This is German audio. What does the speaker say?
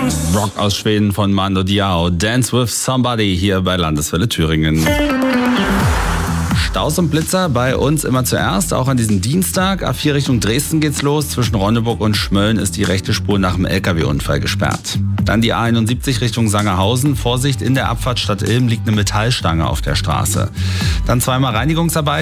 Rock aus Schweden von Mando Diao. Dance with Somebody hier bei Landeswelle Thüringen. Staus und Blitzer bei uns immer zuerst, auch an diesem Dienstag. A4 Richtung Dresden geht's los. Zwischen Ronneburg und Schmölln ist die rechte Spur nach dem LKW-Unfall gesperrt. Dann die A71 Richtung Sangerhausen. Vorsicht, in der Abfahrt Stadt Ilm liegt eine Metallstange auf der Straße. Dann zweimal Reinigungsarbeit.